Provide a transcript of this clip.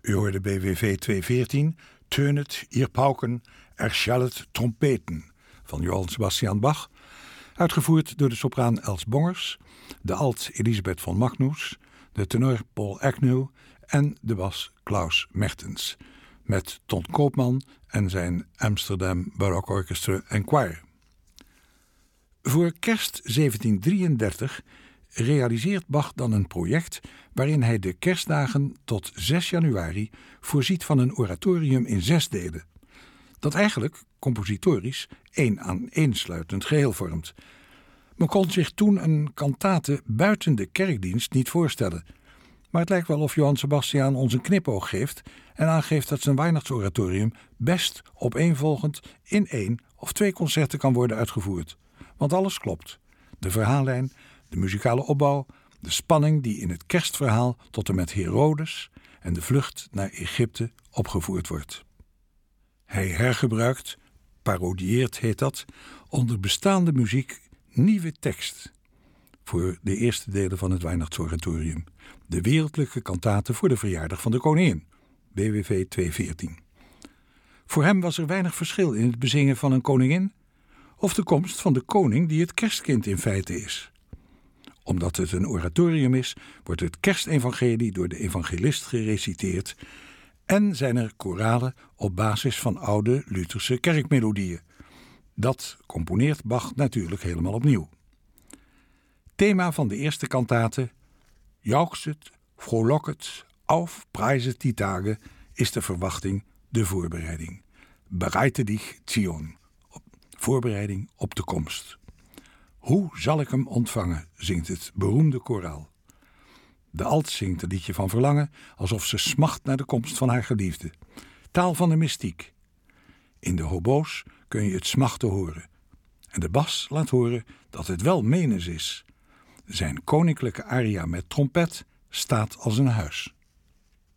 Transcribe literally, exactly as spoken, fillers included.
U hoorde B W V tweehonderdveertien, Tönet, ihr Pauken, erschallet trompeten van Johann Sebastian Bach, uitgevoerd door de sopraan Els Bongers, de alt Elisabeth von Magnus, de tenor Paul Agnew en de bas Klaus Mertens, met Ton Koopman en zijn Amsterdam Baroque Orchestra and Choir. Voor kerst zeventien drieëndertig realiseert Bach dan een project waarin hij de kerstdagen tot zes januari voorziet van een oratorium in zes delen, dat eigenlijk, compositorisch, één aan één sluitend geheel vormt. Men kon zich toen een kantate buiten de kerkdienst niet voorstellen, maar het lijkt wel of Johann Sebastian ons een knipoog geeft en aangeeft dat zijn Weihnachtsoratorium best opeenvolgend in één of twee concerten kan worden uitgevoerd. Want alles klopt. De verhaallijn, de muzikale opbouw, de spanning die in het kerstverhaal tot en met Herodes en de vlucht naar Egypte opgevoerd wordt. Hij hergebruikt, parodieert heet dat, onder bestaande muziek nieuwe tekst voor de eerste delen van het Weihnachtsoratorium, de wereldlijke kantate voor de verjaardag van de koningin, B W V tweehonderdveertien. Voor hem was er weinig verschil in het bezingen van een koningin of de komst van de koning die het kerstkind in feite is. Omdat het een oratorium is, wordt het kerstevangelie door de evangelist gereciteerd en zijn er koralen op basis van oude Lutherse kerkmelodieën. Dat componeert Bach natuurlijk helemaal opnieuw. Thema van de eerste kantate, Jauchzet, frohlocket, auf, prijzet die Tage, is de verwachting, de voorbereiding. Bereite dich, Zion. Voorbereiding op de komst. Hoe zal ik hem ontvangen, zingt het beroemde koraal. De alt zingt een liedje van verlangen, alsof ze smacht naar de komst van haar geliefde. Taal van de mystiek. In de hobo's kun je het smachten horen. En de bas laat horen dat het wel menens is. Zijn koninklijke aria met trompet staat als een huis.